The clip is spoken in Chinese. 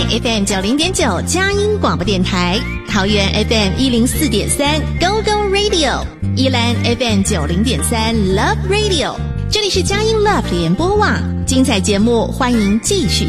FM 90.9佳音广播电台，桃园 FM 104.3 Go Go Radio， 宜兰 FM 90.3 Love Radio。这里是佳音 Love 联播网，精彩节目欢迎继续